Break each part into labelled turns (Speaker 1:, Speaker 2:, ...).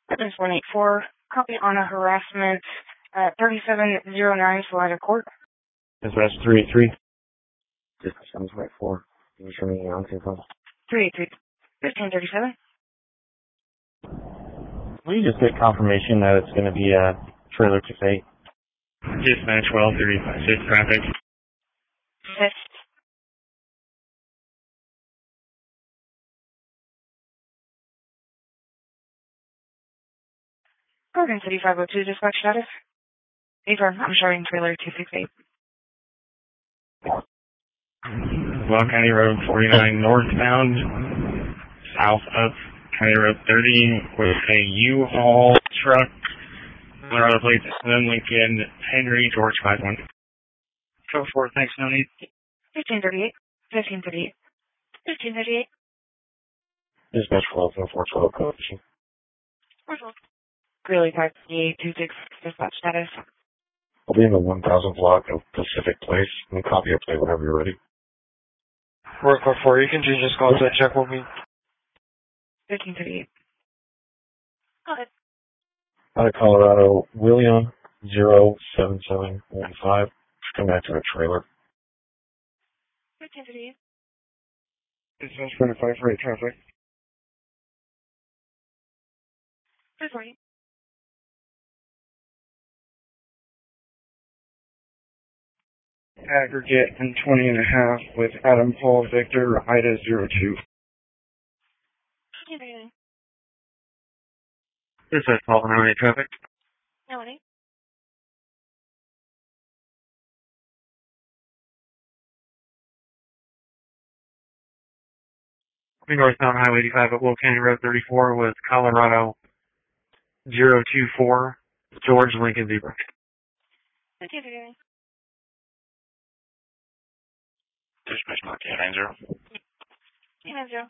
Speaker 1: Evidence 184, copy on a harassment, 3709 Salida Court.
Speaker 2: Dispatch 383. Dispatch 724. Can you show me on
Speaker 1: 383. 1537.
Speaker 2: Will you just get confirmation that it's going to be a trailer to fate?
Speaker 3: Dispatch 1235, traffic.
Speaker 1: Fifth. Garden City 502, dispatch status. Affirm, I'm showing trailer 268.
Speaker 3: Block County Road 49 northbound, south of County Road 30 with a U-Haul truck. Colorado plates, Lincoln, Henry, George 51. Go for it, thanks, no need.
Speaker 1: 1538. 1538. 1538.
Speaker 2: Dispatch 120412 coefficient.
Speaker 1: Greeley 5826, dispatch status.
Speaker 2: I'll be in the 1000 block of Pacific Place and copy a plate whenever you're ready.
Speaker 4: Work 4, you can just go to check with me.
Speaker 1: 1538. Go ahead.
Speaker 2: Out of Colorado, William 07715. Come back to a trailer.
Speaker 1: 1538.
Speaker 3: Dispatch 25 for 8 traffic.
Speaker 1: 340.
Speaker 3: Aggregate and 20 and a half with Adam Paul Victor, Ida 02.
Speaker 1: 1539.
Speaker 3: Dispatch 12 and 8 traffic.
Speaker 1: No money.
Speaker 4: Northbound Highway 85 at Will County Road 34 with Colorado 024, George Lincoln Zebra.
Speaker 1: 1539.
Speaker 3: Dispatch mark 890.
Speaker 1: 890.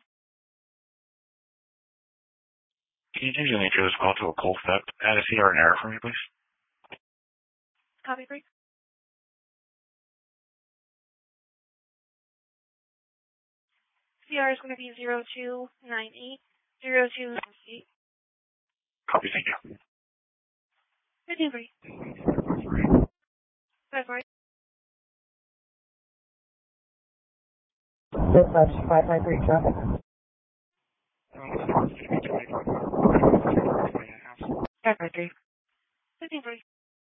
Speaker 3: Can you change the nature of this call to a cold theft? Add a CR and error for me, please.
Speaker 1: Copy, brief. CR is going to be 0298. 0298.
Speaker 3: Copy, thank you.
Speaker 1: 1540. 540.
Speaker 5: Dispatch 553 traffic.
Speaker 1: 553. 1540.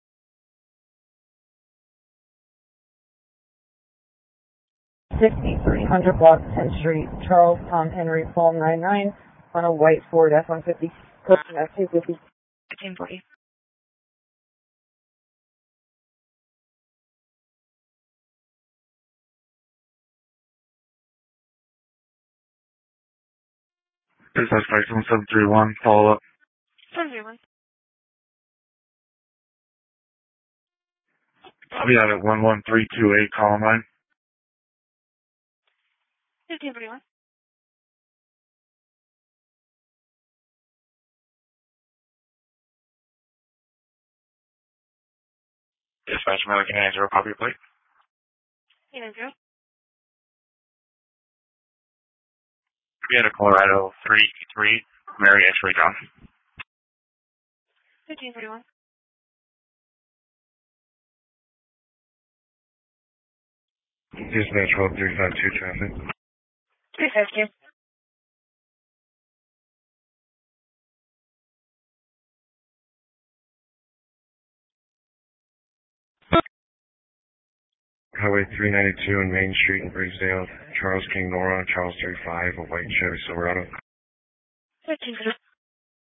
Speaker 5: $6,300 10th Street, Charles Tom Henry, Palm 99, on a white Ford F-150, custom F-250.
Speaker 1: 1540.
Speaker 3: Dispatch 51731, follow up.
Speaker 1: 701.
Speaker 3: I'll be out at 11328, Columbine.
Speaker 1: 1541.
Speaker 3: Dispatch American 90, copy your plate.
Speaker 1: 890.
Speaker 3: We had a Colorado 383, Mary X-Ray John.
Speaker 1: 1541.
Speaker 3: Dispatch 12352 traffic.
Speaker 1: 350.
Speaker 3: Highway 392 and Main Street in Bridgedale. Charles King Nora, Charles 35, a white Chevy Silverado.
Speaker 1: 1540.